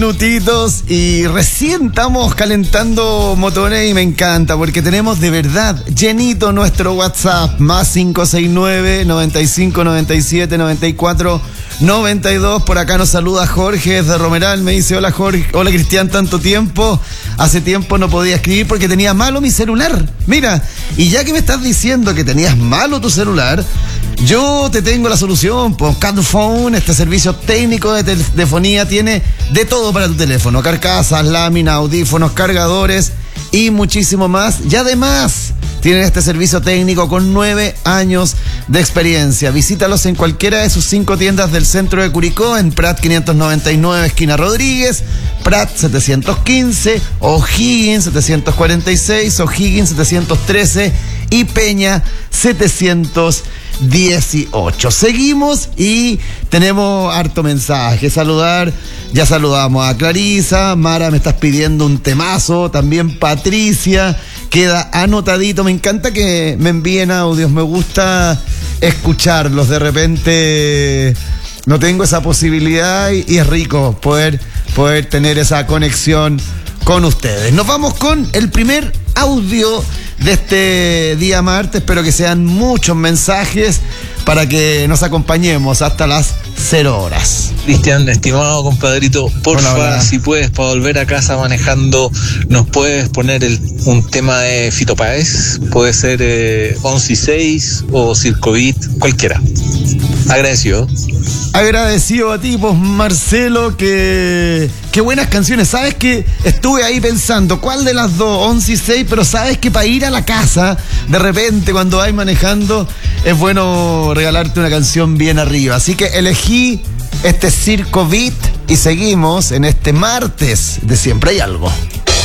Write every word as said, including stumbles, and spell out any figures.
Minutitos y recién estamos calentando motores y me encanta porque tenemos de verdad llenito nuestro WhatsApp más cinco seis nueve, noventa y cinco, noventa y siete, noventa y cuatro, noventa y dos. Por acá nos saluda Jorge desde Romeral, me dice: hola Jorge, hola Cristian, tanto tiempo, hace tiempo no podía escribir porque tenía malo mi celular. Mira, y ya que me estás diciendo que tenías malo tu celular, yo te tengo la solución. Pues Catphone, este servicio técnico de telefonía, tiene de todo para tu teléfono: carcasas, láminas, audífonos, cargadores y muchísimo más. Y además tienen este servicio técnico con nueve años de experiencia. Visítalos en cualquiera de sus cinco tiendas del centro de Curicó, en Prat quinientos noventa y nueve, esquina Rodríguez, Prat setecientos quince, O'Higgins setecientos cuarenta y seis, O'Higgins setecientos trece y Peña setecientos dieciocho. Seguimos y tenemos harto mensaje. Saludar, ya saludamos a Clarisa. Mara, me estás pidiendo un temazo. También Patricia, queda anotadito. Me encanta que me envíen audios, me gusta escucharlos. De repente no tengo esa posibilidad y, y es rico poder, poder tener esa conexión con ustedes. Nos vamos con el primer audio de este día martes. Espero que sean muchos mensajes para que nos acompañemos hasta las cero horas. Cristian, estimado compadrito, porfa, hola, hola. Si puedes, para volver a casa manejando, nos puedes poner el, un tema de Fito Páez. Puede ser eh, once y seis o Circovit, cualquiera. Agradecido. Agradecido a ti, pues Marcelo, que qué buenas canciones. Sabes que estuve ahí pensando cuál de las dos, once y seis, pero sabes que para ir a la casa, de repente cuando vais manejando, es bueno regalarte una canción bien arriba. Así que elegí este Circovit y seguimos en este martes de Siempre Hay Algo.